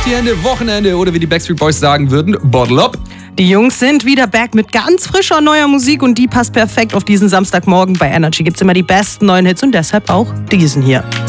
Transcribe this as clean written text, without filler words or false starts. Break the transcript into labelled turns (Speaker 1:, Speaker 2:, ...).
Speaker 1: die Hände, Wochenende oder wie die Backstreet Boys sagen würden, Bottle up.
Speaker 2: Die Jungs sind wieder back mit ganz frischer neuer Musik und die passt perfekt auf diesen Samstagmorgen. Bei Energy gibt's immer die besten neuen Hits und deshalb auch diesen hier.